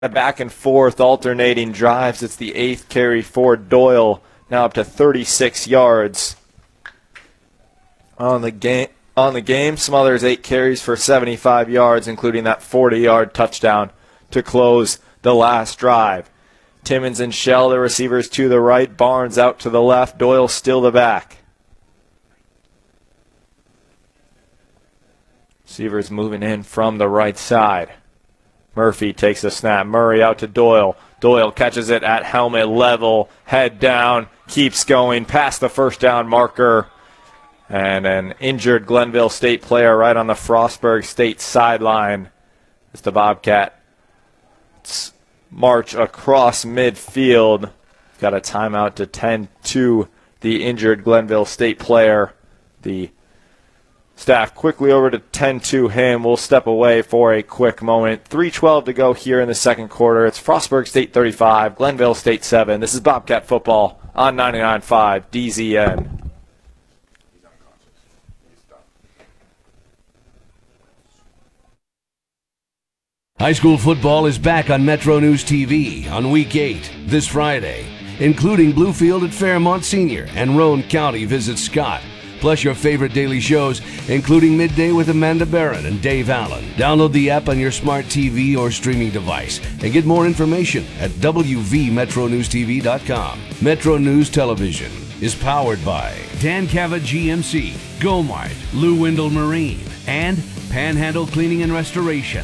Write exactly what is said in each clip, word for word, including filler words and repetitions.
back and forth, alternating drives. It's the eighth carry for Doyle, now up to thirty-six yards on the game. On the game, Smothers eight carries for seventy-five yards, including that forty-yard touchdown to close the last drive. Timmons and Shell, the receivers to the right. Barnes out to the left. Doyle still the back. Receivers moving in from the right side. Murphy takes the snap. Murray out to Doyle. Doyle catches it at helmet level. Head down. Keeps going past the first down marker. And an injured Glenville State player right on the Frostburg State sideline as the Bobcats march across midfield. Got a timeout to tend to the injured Glenville State player. The staff quickly over to tend to him. We'll step away for a quick moment. three twelve to go here in the second quarter. It's Frostburg State thirty-five, Glenville State seven. This is Bobcat football on ninety-nine point five D Z N. High school football is back on Metro News T V on week eight this Friday, including Bluefield at Fairmont Senior and Roane County visits Scott. Plus your favorite daily shows, including Midday with Amanda Barron and Dave Allen. Download the app on your smart T V or streaming device and get more information at w v metro news t v dot com. Metro News Television is powered by Dan Cava G M C, Gomart, Lou Windle Marine, and Panhandle Cleaning and Restoration.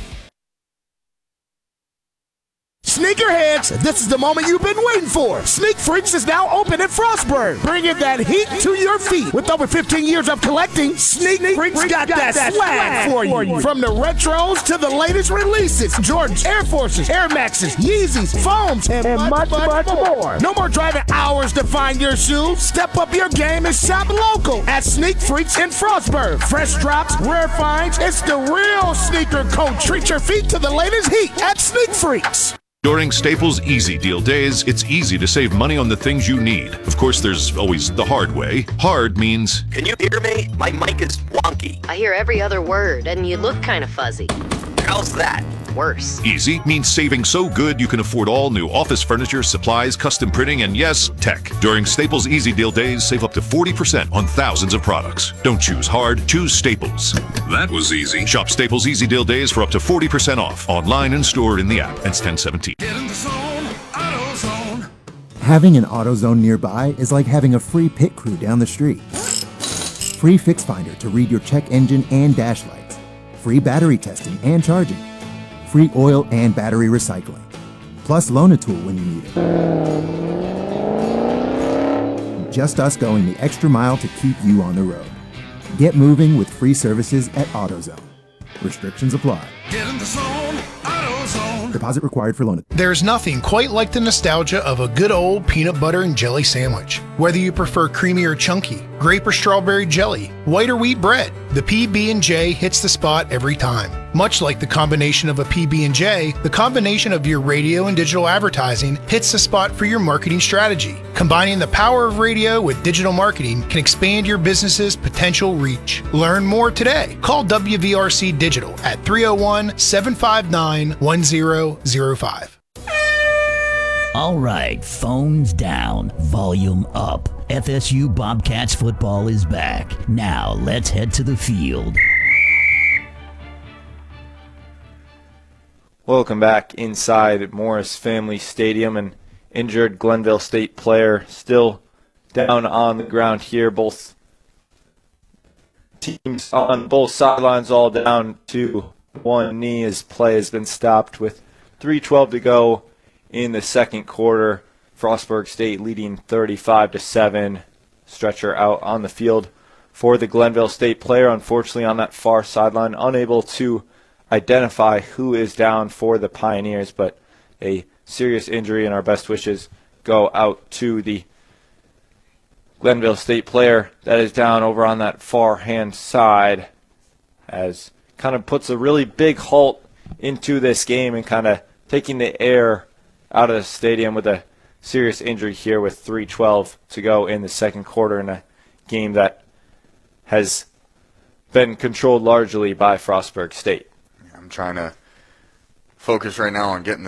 Sneakerheads, this is the moment you've been waiting for. Sneak Freaks is now open in Frostburg, bringing that heat to your feet. With over fifteen years of collecting, Sneak, Sneak Freaks got, got that, that swag for you. you. From the retros to the latest releases, Jordans, Air Forces, Air Maxes, Yeezys, foams, and, and much, much, much more. No more driving hours to find your shoes. Step up your game and shop local at Sneak Freaks in Frostburg. Fresh drops, rare finds, it's the real sneaker code. Treat your feet to the latest heat at Sneak Freaks. During Staples Easy Deal Days, it's easy to save money on the things you need. Of course, there's always the hard way. Hard means... Can you hear me? My mic is wonky. I hear every other word, and you look kind of fuzzy. How's that? Worse. Easy means saving so good you can afford all new office furniture, supplies, custom printing, and yes, tech. During Staples Easy Deal Days, save up to forty percent on thousands of products. Don't choose hard, choose Staples. That was easy. Shop Staples Easy Deal Days for up to forty percent off. Online and stored in the app. Ends ten seventeen. Get in the zone, AutoZone. Having an AutoZone nearby is like having a free pit crew down the street. Free Fix Finder to read your check engine and dash lights. Free battery testing and charging. Free oil and battery recycling. Plus Loan-A-Tool when you need it. Just us going the extra mile to keep you on the road. Get moving with free services at AutoZone. Restrictions apply. Get in the zone, AutoZone. Deposit required for loan. There's nothing quite like the nostalgia of a good old peanut butter and jelly sandwich. Whether you prefer creamy or chunky, grape or strawberry jelly, white or wheat bread, the P B and J hits the spot every time. Much like the combination of a P B and J, the combination of your radio and digital advertising hits the spot for your marketing strategy. Combining the power of radio with digital marketing can expand your business's potential reach. Learn more today. Call W V R C Digital at three oh one, seven five nine, one oh oh five. All right, phones down, volume up. F S U Bobcats football is back. Now let's head to the field. Welcome back inside Morris Family Stadium. An injured Glenville State player still down on the ground here. Both teams on both sidelines all down to one knee. His play has been stopped with three twelve to go in the second quarter. Frostburg State leading thirty-five to seven. Stretcher out on the field for the Glenville State player. Unfortunately, on that far sideline, unable to identify who is down for the Pioneers, but a serious injury, and our best wishes go out to the Glenville State player that is down over on that far hand side, as kind of puts a really big halt into this game and kind of taking the air out of the stadium with a serious injury here with three twelve to go in the second quarter in a game that has been controlled largely by Frostburg State. I'm trying to focused right now on getting